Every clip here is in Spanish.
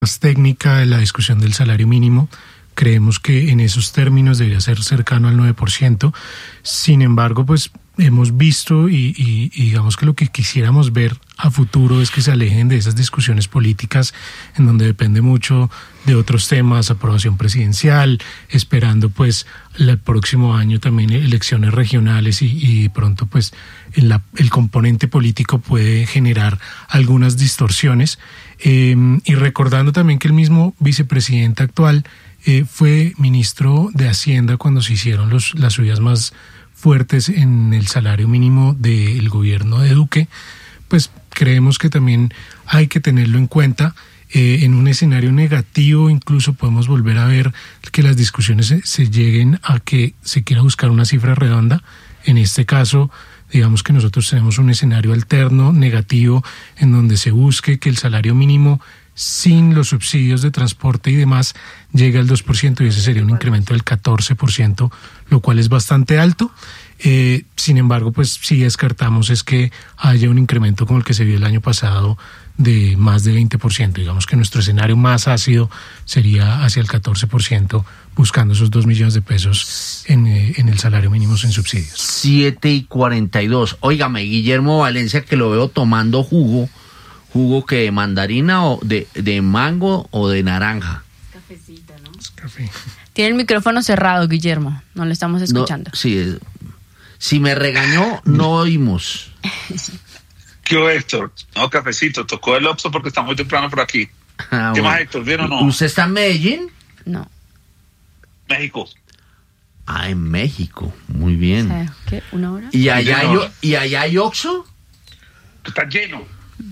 más técnica de la discusión del salario mínimo. Creemos que en esos términos debería ser cercano al 9%. Sin embargo, pues hemos visto y digamos que lo que quisiéramos ver a futuro es que se alejen de esas discusiones políticas en donde depende mucho de otros temas, aprobación presidencial, esperando pues el próximo año también elecciones regionales y pronto pues el componente político puede generar algunas distorsiones. Y recordando también que el mismo vicepresidente actual fue ministro de Hacienda cuando se hicieron las subidas más fuertes en el salario mínimo del gobierno de Duque, pues creemos que también hay que tenerlo en cuenta. En un escenario negativo incluso podemos volver a ver que las discusiones se lleguen a que se quiera buscar una cifra redonda. En este caso, digamos que nosotros tenemos un escenario alterno, negativo, en donde se busque que el salario mínimo sin los subsidios de transporte y demás llegue al 2% y ese sería un incremento del 14%, lo cual es bastante alto. Sin embargo, pues sí descartamos es que haya un incremento como el que se vio el año pasado de más de 20%. Digamos que nuestro escenario más ácido sería hacia el 14%, buscando esos 2 millones de pesos en el salario mínimo sin subsidios. 7:42. Óigame, Guillermo Valencia, que lo veo tomando jugo que de mandarina o de mango o de naranja. Cafecito, ¿no? Es café. Tiene el micrófono cerrado, Guillermo. No lo estamos escuchando. No, sí, si me regañó, no oímos. ¿Qué, Héctor? No, cafecito. Tocó el Oxxo porque está muy temprano por aquí. ¿Qué más, Héctor? ¿Bien o no? ¿Usted está en Medellín? No. México. Ah, en México. Muy bien. ¿Sabe qué? ¿Una hora? ¿Y allá hay Oxxo? Está lleno.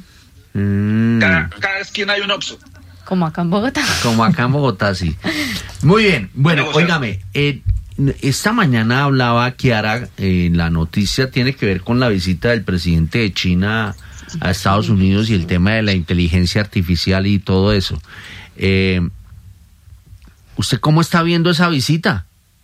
Cada esquina hay un Oxxo. Como acá en Bogotá. Como acá en Bogotá, sí. Muy bien. Bueno, óigame, esta mañana hablaba Kiara, la noticia tiene que ver con la visita del presidente de China a Estados Unidos y el tema de la inteligencia artificial y todo eso. ¿Usted cómo está viendo esa visita?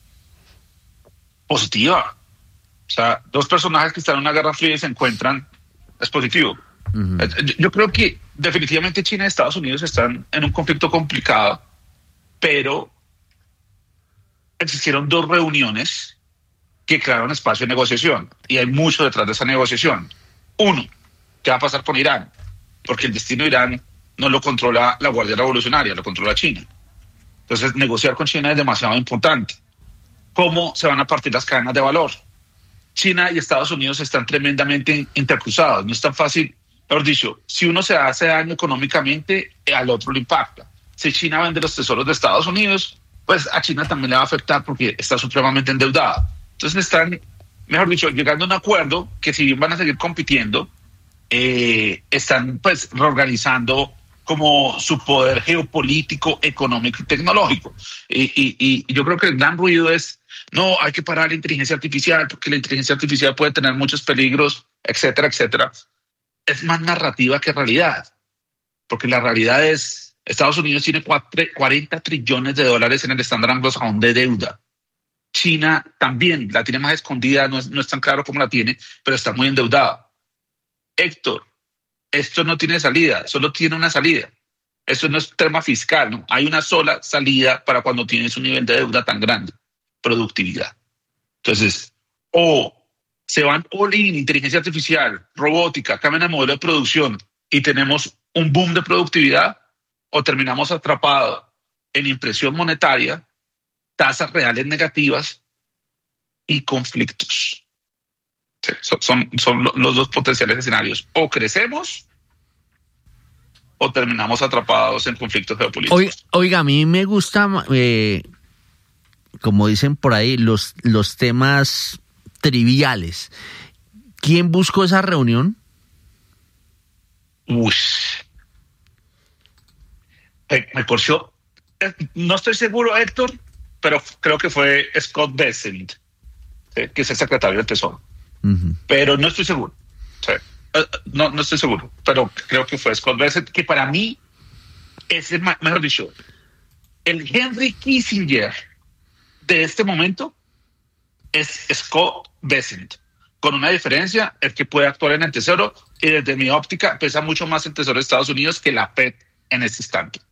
Positiva. O sea, dos personajes que están en una guerra fría y se encuentran, es positivo. Uh-huh. Yo creo que definitivamente China y Estados Unidos están en un conflicto complicado, pero existieron dos reuniones que crearon espacio de negociación y hay mucho detrás de esa negociación. Uno, ¿qué va a pasar con Irán? Porque el destino de Irán no lo controla la Guardia Revolucionaria, lo controla China. Entonces, negociar con China es demasiado importante. ¿Cómo se van a partir las cadenas de valor? China y Estados Unidos están tremendamente intercruzados. No es tan fácil, mejor dicho, si uno se hace daño económicamente, al otro le impacta. Si China vende los tesoros de Estados Unidos, pues a China también le va a afectar porque está supremamente endeudada. Entonces están, mejor dicho, llegando a un acuerdo que si bien van a seguir compitiendo, están pues reorganizando como su poder geopolítico, económico y tecnológico. Y yo creo que el gran ruido es, no, hay que parar la inteligencia artificial porque la inteligencia artificial puede tener muchos peligros, etcétera, etcétera. Es más narrativa que realidad, porque la realidad es, Estados Unidos tiene 40 trillones de dólares en el estándar anglosajón de deuda. China también la tiene más escondida, no es tan claro cómo la tiene, pero está muy endeudada. Héctor, esto no tiene salida, solo tiene una salida. Esto no es tema fiscal, ¿no? Hay una sola salida para cuando tienes un nivel de deuda tan grande, productividad. Entonces, o se van all in, inteligencia artificial, robótica, cambian el modelo de producción y tenemos un boom de productividad, o terminamos atrapados en impresión monetaria, tasas reales negativas y conflictos. Sí, son los dos potenciales escenarios. O crecemos o terminamos atrapados en conflictos geopolíticos. Oiga, a mí me gusta, como dicen por ahí, los temas triviales. ¿Quién buscó esa reunión? Me corció. No estoy seguro, Héctor, pero creo que fue Scott Bessent, que es el secretario del Tesoro. Uh-huh. Pero no estoy seguro. No estoy seguro, pero creo que fue Scott Bessent, que para mí es el, mejor dicho, el Henry Kissinger de este momento es Scott Bessent, con una diferencia, el que puede actuar en el Tesoro, y desde mi óptica pesa mucho más el Tesoro de Estados Unidos que la FED en este instante.